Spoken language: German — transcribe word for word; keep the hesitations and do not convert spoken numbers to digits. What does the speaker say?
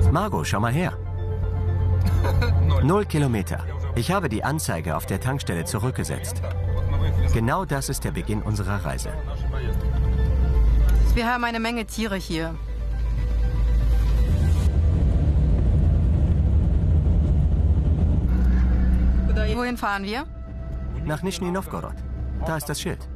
Margot, schau mal her. Null Kilometer. Ich habe die Anzeige auf der Tankstelle zurückgesetzt. Genau das ist der Beginn unserer Reise. Wir haben eine Menge Tiere hier. Wohin fahren wir? Nach Nischni Nowgorod. Da ist das Schild.